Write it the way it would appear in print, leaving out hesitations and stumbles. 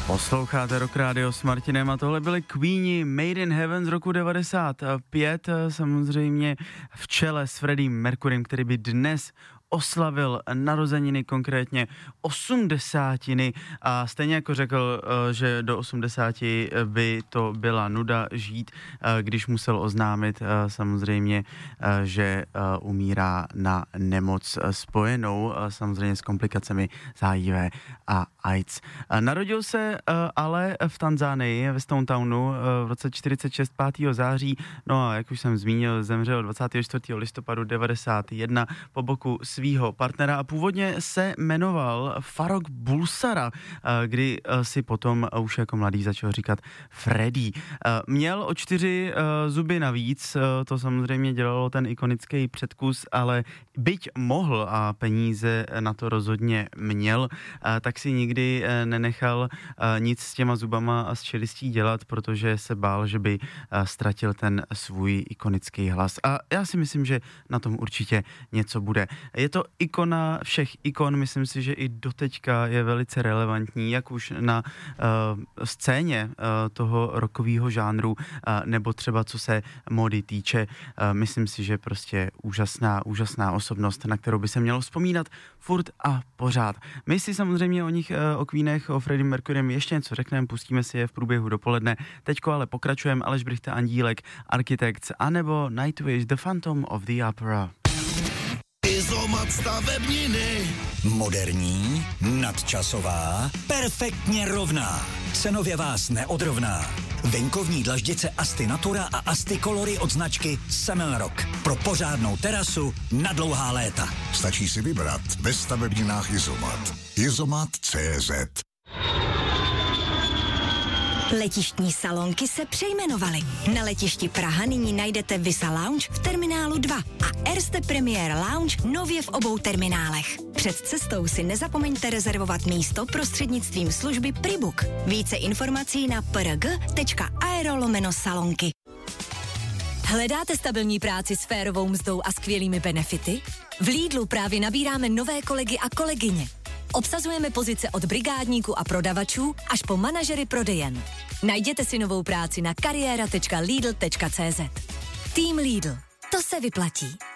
Posloucháte Rock Radio s Martinem a tohle byly Queeni Made in Heaven z roku 95, samozřejmě v čele s Freddiem Mercurym, který by dnes oslavil narozeniny, konkrétně 80. a stejně jako řekl, že do 80 by to byla nuda žít, když musel oznámit samozřejmě, že umírá na nemoc spojenou samozřejmě s komplikacemi z HIV a AIDS. Narodil se ale v Tanzánii, ve Stone Townu v roce 46. 5. září, no a jak už jsem zmínil, zemřel 24. listopadu 91 po boku svýho partnera a původně se jmenoval Farrokh Bulsara, kdy si potom už jako mladý začal říkat Freddy. Měl o 4 zuby navíc, to samozřejmě dělalo ten ikonický předkus, ale byť mohl a peníze na to rozhodně měl, tak si nikdy nenechal nic s těma zubama a s čelistí dělat, protože se bál, že by ztratil ten svůj ikonický hlas. A já si myslím, že na tom určitě něco bude. Je to ikona všech ikon, myslím si, že i doteďka je velice relevantní, jak už na scéně toho rockového žánru, nebo třeba co se módy týče. Myslím si, že prostě úžasná osobnost, na kterou by se mělo vzpomínat furt a pořád. My si samozřejmě o nich, o Queenech, o Freddie Mercurym ještě něco řekneme, pustíme si je v průběhu dopoledne. Teďko ale pokračujeme Aleš Brychta, Andílek, Architects, anebo Nightwish, The Phantom of the Opera. Izomat stavebniny. Moderní, nadčasová, perfektně rovná. Cenově vás neodrovná. Venkovní dlaždice Asti Natura a Asti Colory od značky Semelrock. Pro pořádnou terasu na dlouhá léta. Stačí si vybrat ve stavebninách Izomat. Izomat.cz. Letištní salonky se přejmenovaly. Na letišti Praha nyní najdete Visa Lounge v terminálu 2 a Erste Premier Lounge nově v obou terminálech. Před cestou si nezapomeňte rezervovat místo prostřednictvím služby Pribook. Více informací na prg.aero/salonky. Hledáte stabilní práci s férovou mzdou a skvělými benefity? V Lidlu právě nabíráme nové kolegy a kolegyně. Obsazujeme pozice od brigádníků a prodavačů až po manažery prodejen. Najděte si novou práci na kariéra.lidl.cz. Tým Lidl. To se vyplatí.